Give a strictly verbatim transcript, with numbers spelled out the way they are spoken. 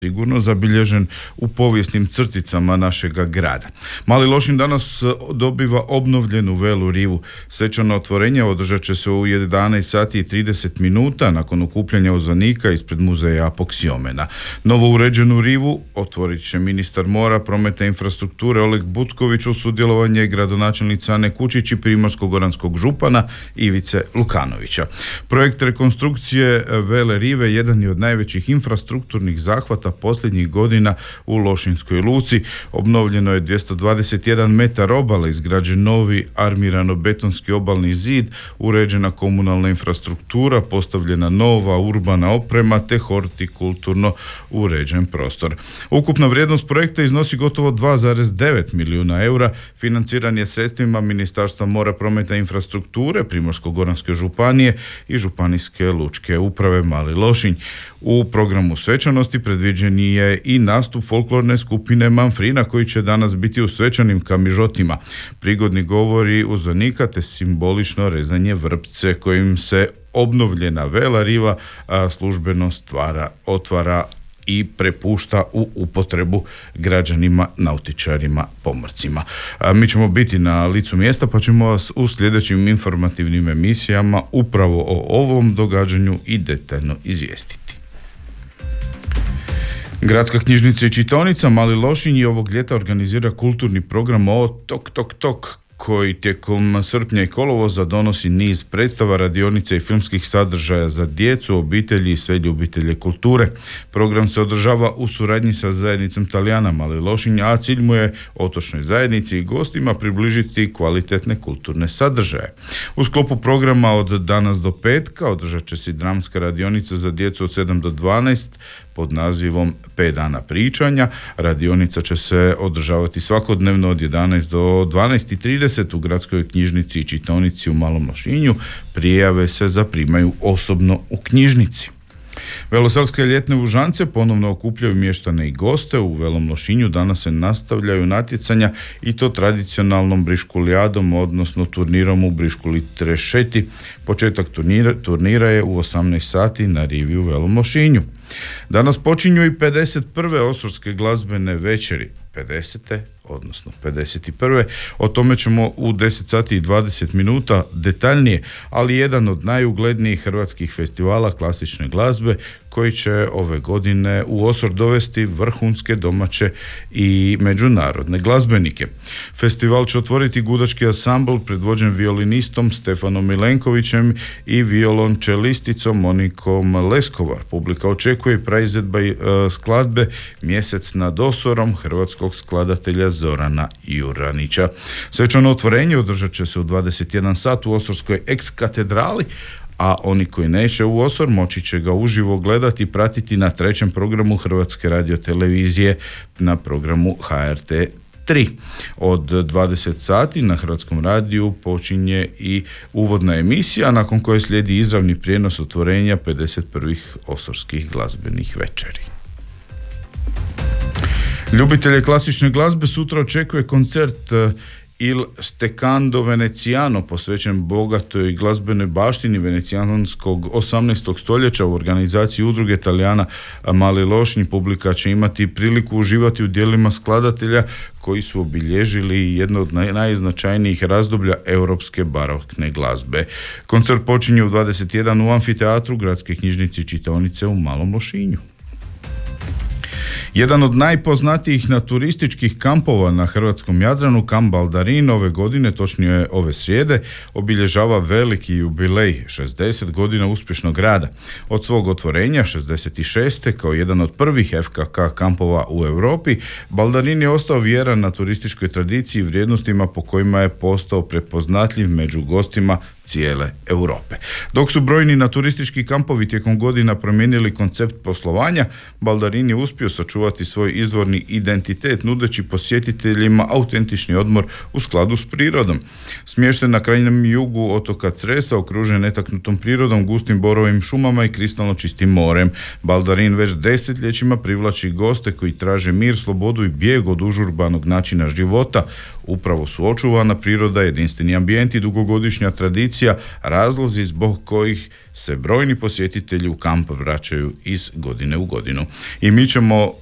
sigurno zabilježen u povijesnim crticama našega grada. Mali Lošinj danas dobiva obnovljenu Velu rivu. Svečano otvorenje održat će se u jedanaest sati i trideset minuta nakon okupljanja uzvanika ispred muzeja Apoksiomena. Novo uređenu rivu otvorit će ministar mora, prometa i infrastrukture Oleg Butković uz sudjelovanje gradonačelnice Ane Kučić i primorsko-goranskog župana Ivice Lukanovića. Projekt rekonstrukcije Vele rive jedan je od najvećih infrastrukturnih zahvata posljednjih godina u Lošinjskoj luci. Obnovljeno je dvjesto dvadeset jedan metar obale, izgrađen novi armirano-betonski obalni zid, uređena komunalna infrastruktura, postavljena nova urbana oprema te hortikulturno uređen prostor. Ukupna vrijednost projekta iznosi gotovo dva zarez devet milijuna eura, financiran je sredstvima Ministarstva mora, prometa i infrastrukture, Primorsko-goranske županije i Županijske lučke uprave Mali Lošinj. U programu svečanosti predviđen je i nastup folklorne skupine Manfrina koji će danas biti u svečanim kamižotima, prigodni govori uzvanika te simbolično rezanje vrpce kojim se obnovljena Vela riva a, službeno stvara, otvara i prepušta u upotrebu građanima, nautičarima, pomorcima. A mi ćemo biti na licu mjesta pa ćemo vas u sljedećim informativnim emisijama upravo o ovom događanju i detaljno izvijestiti. Gradska knjižnica i čitaonica Mali Lošinj i ovog ljeta organizira kulturni program o Tok Tok Tok, koji tijekom srpnja i kolovoza donosi niz predstava, radionica i filmskih sadržaja za djecu, obitelji i sve ljubitelje kulture. Program se održava u suradnji sa zajednicom Talijana Mali Lošinj, a cilj mu je otočnoj zajednici i gostima približiti kvalitetne kulturne sadržaje. U sklopu programa od danas do petka održat će se dramska radionica za djecu od sedam do dvanaest pod nazivom pet dana pričanja. Radionica će se održavati svakodnevno od jedanaest do dvanaest i trideset u Gradskoj knjižnici i čitaonici u Malom Lošinju. Prijave se zaprimaju osobno u knjižnici. Veloselske ljetne užance ponovno okupljaju mještane i goste. U Velom Lošinju danas se nastavljaju natjecanja i to tradicionalnom briškulijadom, odnosno turnirom u briškuli trešeti. Početak turnira, turnira je u osamnaest sati na rivi u Velom Lošinju. Danas počinju i pedeset prve osorske glazbene večeri. pedesete odnosno pedeset prve O tome ćemo u deset sati i dvadeset minuta detaljnije, ali jedan od najuglednijih hrvatskih festivala klasične glazbe koji će ove godine u Osor dovesti vrhunske domaće i međunarodne glazbenike. Festival će otvoriti gudački ansambl predvođen violinistom Stefanom Milenkovićem i violončelisticom Monikom Leskovar. Publika očekuje praizvedba skladbe Mjesec nad Osorom hrvatskog skladatelja Zorana Juranića. Svečano otvorenje održat će se u dvadeset jedan sat u Osorskoj eks-katedrali, a oni koji neće u Osor moći će ga uživo gledati i pratiti na trećem programu Hrvatske radiotelevizije na programu H R T tri. Od dvadeset sati na Hrvatskom radiju počinje i uvodna emisija nakon koje slijedi izravni prijenos otvorenja pedeset prvih osorskih glazbenih večeri. Ljubitelje klasične glazbe sutra očekuje koncert Il Stecando Veneziano posvećen bogatoj glazbenoj baštini venecijanskog osamnaestog stoljeća u organizaciji udruge Talijana Mali Lošinj. Publika će imati priliku uživati u djelima skladatelja koji su obilježili jedno od najznačajnijih razdoblja europske barokne glazbe. Koncert počinje u dvadeset jedan u amfiteatru Gradske knjižnice i čitaonice u Malom Lošinju. Jedan od najpoznatijih naturističkih kampova na hrvatskom Jadranu, kamp Baldarin, ove godine, točnije ove srijede, obilježava veliki jubilej, šezdeset godina uspješnog rada. Od svog otvorenja, šezdeset šeste kao jedan od prvih F K K kampova u Europi, Baldarin je ostao vjeran na turističkoj tradiciji i vrijednostima po kojima je postao prepoznatljiv među gostima cijele Europe. Dok su brojni naturistički kampovi tijekom godina promijenili koncept poslovanja, Baldarin je uspio sačuvati svoj izvorni identitet nudeći posjetiteljima autentični odmor u skladu s prirodom. Smješten na krajnjem jugu otoka Cresa, okružen netaknutom prirodom, gustim borovim šumama i kristalno čistim morem, Baldarin već desetljećima privlači goste koji traže mir, slobodu i bijeg od užurbanog načina života Upravo su očuvana priroda, jedinstveni ambijent i dugogodišnja tradicija razlozi zbog kojih se brojni posjetitelji u kamp vraćaju iz godine u godinu. I mi ćemo